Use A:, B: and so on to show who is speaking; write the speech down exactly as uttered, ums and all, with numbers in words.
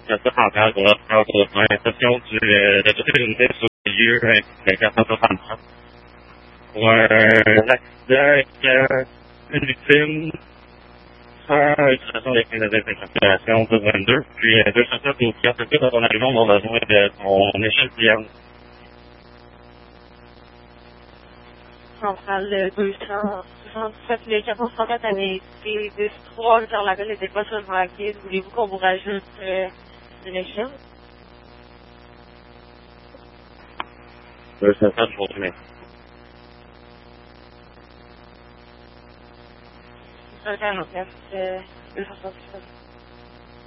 A: quatre cent trente pour l'interception du, euh, de toute l'unité sur le lieu de quatre cent soixante-trois. Pour un accident avec euh, une victime, sans utilisation des fins de désincarcération deux vingt-deux, puis euh, deux cent sept ou quatre sept dans ton arrivant, on a besoin de ton échelle pliante.
B: Centrale deux cent soixante-sept, le quatre cent soixante-quatre avait été dix trois, car la gueule n'était pas seulement acquise. Voulez-vous qu'on vous rajoute euh, une échelle?
A: deux cent sept, je vous remets.
B: cent quarante-neuf, euh, deux cent soixante-sept.